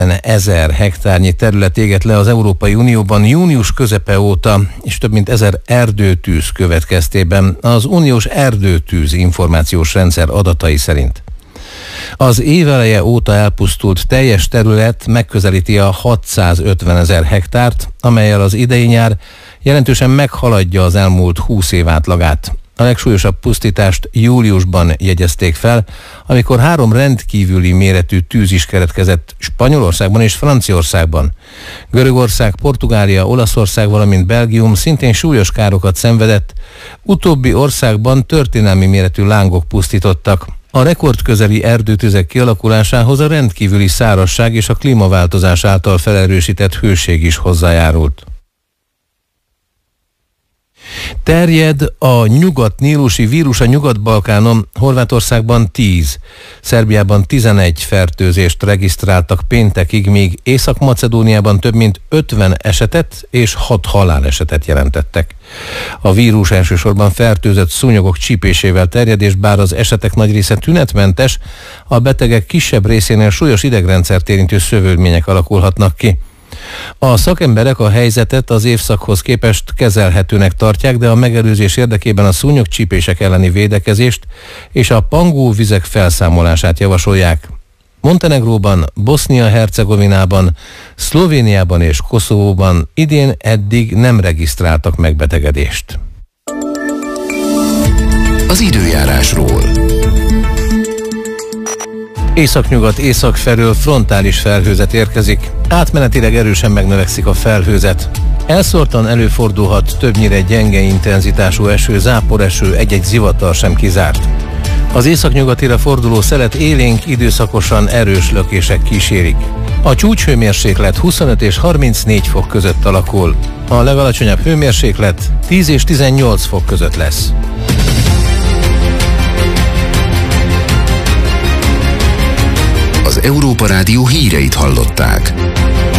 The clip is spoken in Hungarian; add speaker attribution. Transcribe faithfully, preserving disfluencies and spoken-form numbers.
Speaker 1: ezer hektárnyi terület égett le az Európai Unióban június közepe óta, és több mint ezer erdőtűz következtében az uniós erdőtűz információs rendszer adatai szerint. Az év eleje óta elpusztult teljes terület megközelíti a hatszázötven ezer hektárt, amellyel az idei nyár jelentősen meghaladja az elmúlt húsz év átlagát. A legsúlyosabb pusztítást júliusban jegyezték fel, amikor három rendkívüli méretű tűz is keletkezett Spanyolországban és Franciaországban. Görögország, Portugália, Olaszország, valamint Belgium szintén súlyos károkat szenvedett, utóbbi országban történelmi méretű lángok pusztítottak. A rekordközeli erdőtüzek kialakulásához a rendkívüli szárazság és a klímaváltozás által felerősített hőség is hozzájárult. Terjed a nyugat-nílusi vírus a Nyugat-Balkánon, Horvátországban tíz, Szerbiában tizenegy fertőzést regisztráltak péntekig, míg Észak-Macedóniában több mint ötven esetet és hat halálesetet jelentettek. A vírus elsősorban fertőzött szúnyogok csípésével terjed, és bár az esetek nagy része tünetmentes, a betegek kisebb részénél súlyos idegrendszert érintő szövődmények alakulhatnak ki. A szakemberek a helyzetet az évszakhoz képest kezelhetőnek tartják, de a megelőzés érdekében a szúnyogcsípések elleni védekezést és a pangóvizek felszámolását javasolják. Montenegróban, Bosznia-Hercegovinában, Szlovéniában és Koszovóban idén eddig nem regisztráltak megbetegedést.
Speaker 2: Az időjárásról.
Speaker 1: Északnyugat észak felől frontális felhőzet érkezik. Átmenetileg erősen megnövekszik a felhőzet. Elszórtan előfordulhat többnyire gyenge intenzitású eső, záporeső, egy-egy zivatar sem kizárt. Az északnyugatira forduló szelet élénk, időszakosan erős lökések kísérik. A csúcshőmérséklet huszonöt és harmincnégy fok között alakul. A legalacsonyabb hőmérséklet tíz és tizennyolc fok között lesz.
Speaker 2: Az Európa Rádió híreit hallották.